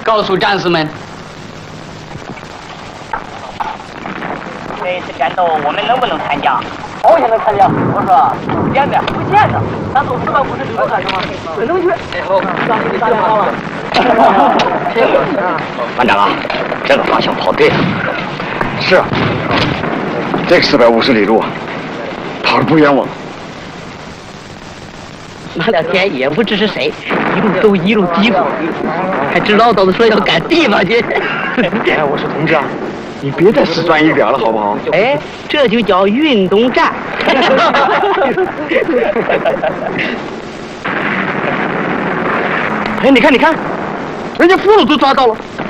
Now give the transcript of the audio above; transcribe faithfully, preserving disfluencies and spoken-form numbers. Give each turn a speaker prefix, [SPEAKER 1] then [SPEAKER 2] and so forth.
[SPEAKER 1] 告诉战士们，
[SPEAKER 2] 这次战斗我们能不能参加？
[SPEAKER 3] 好像能参加。我说见的不见的，咱都四百五十六个干什么？能去。让你打电话了。
[SPEAKER 4] 班长啊，这个方向跑对了。
[SPEAKER 5] 是啊，这个四百五十里路啊，跑得不冤枉。
[SPEAKER 3] 那两天也不知是谁，一路走一路嘀咕，还知唠叨的说要赶地方去。
[SPEAKER 5] 哎，我说同志啊，你别再死钻一边了，好不好？
[SPEAKER 3] 哎，这就叫运动战。
[SPEAKER 5] 哎，你看，你看，人家俘虏都抓到了。